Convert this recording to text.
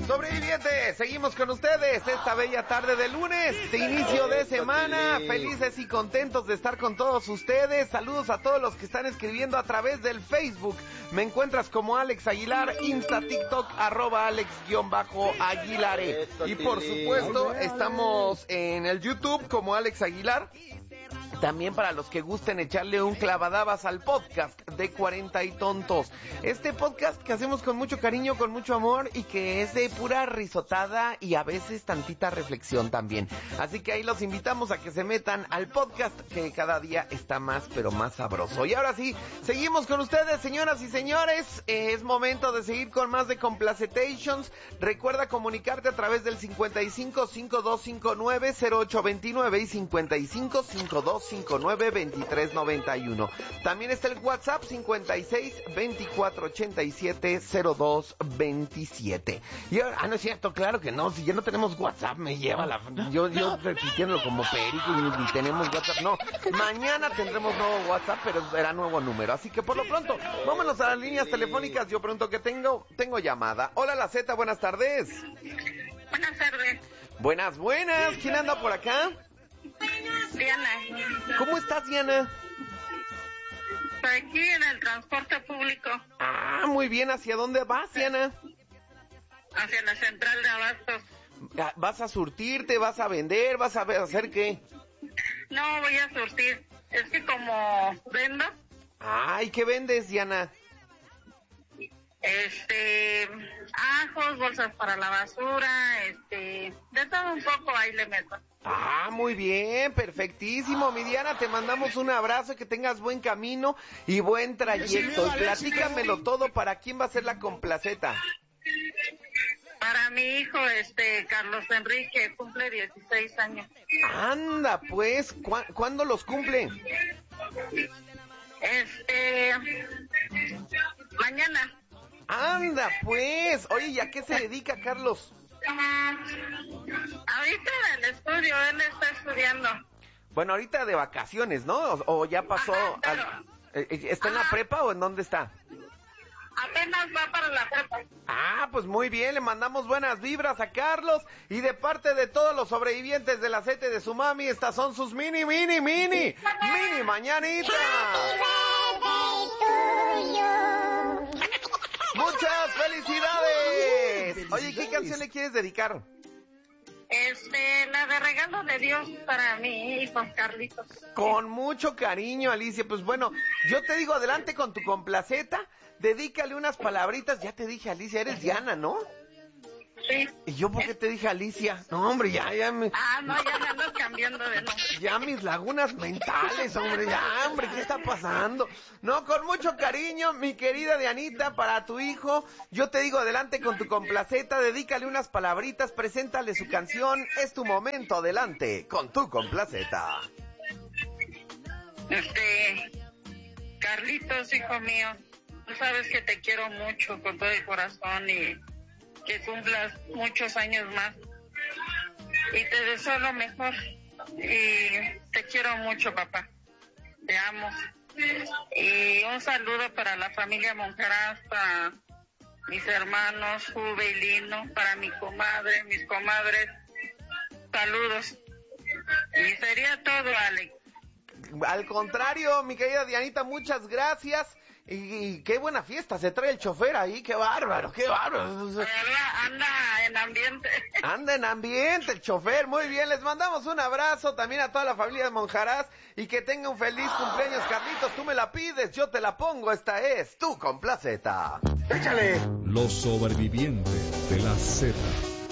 Sobrevivientes, seguimos con ustedes esta bella tarde de lunes, de inicio de semana, felices y contentos de estar con todos ustedes. Saludos a todos los que están escribiendo a través del Facebook. Me encuentras como Alex Aguilar, Insta, TikTok, @Alex_Aguilare. Y por supuesto, estamos en el YouTube como Alex Aguilar. También para los que gusten echarle un clavadabas al podcast de 40 y tontos. Este podcast que hacemos con mucho cariño, con mucho amor y que es de pura risotada y a veces tantita reflexión también. Así que ahí los invitamos a que se metan al podcast que cada día está más pero más sabroso. Y ahora sí, seguimos con ustedes, señoras y señores. Es momento de seguir con más de Complacetations. Recuerda comunicarte a través del 55-5259-0829 y 55-5259-2391. También está el WhatsApp 56-2487-0227. Y ahora, no es cierto, claro que no, si ya no tenemos WhatsApp, me lleva la... Yo repitiéndolo como perico y ni tenemos WhatsApp, no. Mañana tendremos nuevo WhatsApp, pero será nuevo número. Así que por lo pronto, vámonos a las líneas telefónicas. Yo pregunto que tengo llamada. Hola, la Z, buenas tardes. Buenas tardes. Buenas. ¿Quién anda por acá? Diana. ¿Cómo estás, Diana? Aquí en el transporte público. Ah, muy bien. ¿Hacia dónde vas, Diana? Hacia la central de abastos. ¿Vas a surtirte? ¿Vas a vender? ¿Vas a hacer qué? No, voy a surtir. Es que como vendo. Ay, ¿qué vendes, Diana? Ajos, bolsas para la basura, de todo un poco ahí le meto. Ah, muy bien, perfectísimo, mi Diana, te mandamos un abrazo, que tengas buen camino y buen trayecto. Y platícamelo todo, ¿para quién va a ser la complaceta? Para mi hijo, Carlos Enrique, cumple 16 años. Anda, pues, ¿cuándo los cumple? Mañana. Anda, pues, oye, ¿y a qué se dedica Carlos? Ahorita en el estudio, él está estudiando. Bueno, ahorita de vacaciones, ¿no? ¿O ya pasó? Ajá, claro. ¿Está en la prepa o en dónde está? Apenas va para la prepa. Ah, pues muy bien, le mandamos buenas vibras a Carlos. Y de parte de todos los sobrevivientes del aceite de su mami, estas son sus mini mañanitas. ¡Muchas felicidades! Oye, ¿qué canción le quieres dedicar? La de Regalo de Dios para mi hijo Carlitos. Con mucho cariño, Alicia. Pues bueno, yo te digo, adelante con tu complaceta, dedícale unas palabritas. Ya te dije, Alicia, eres Diana, ¿no? Sí. ¿Y yo por qué te dije Alicia? No, hombre, ya me... Ah, no, ya me ando cambiando de nombre. Ya mis lagunas mentales, hombre, ya, hombre, ¿qué está pasando? No, con mucho cariño, mi querida Dianita, para tu hijo, yo te digo, adelante con tu complaceta, dedícale unas palabritas, preséntale su canción, es tu momento, adelante, con tu complaceta. Carlitos, hijo mío, tú sabes que te quiero mucho con todo el corazón y que cumplas muchos años más. Y te deseo lo mejor. Y te quiero mucho, papá. Te amo. Y un saludo para la familia Monjaraz, para mis hermanos, Juve y Lino, para mi comadre, mis comadres. Saludos. Y sería todo, Alex. Al contrario, mi querida Dianita, muchas gracias. Y qué buena fiesta se trae el chofer ahí, qué bárbaro. Anda en ambiente. Anda en ambiente el chofer, muy bien, les mandamos un abrazo también a toda la familia de Monjaraz y que tenga un feliz cumpleaños, Carlitos, tú me la pides, yo te la pongo, esta es tu complaceta. ¡Échale! Los sobrevivientes de la Z.